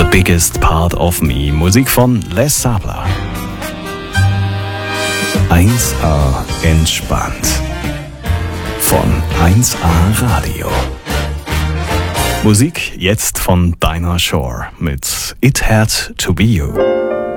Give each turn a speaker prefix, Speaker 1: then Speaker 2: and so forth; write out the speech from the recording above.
Speaker 1: Biggest Part of Me, Musik von Les Sabler. 1A entspannt. Von 1A Radio. Musik jetzt von Dinah Shore mit It Had to Be You.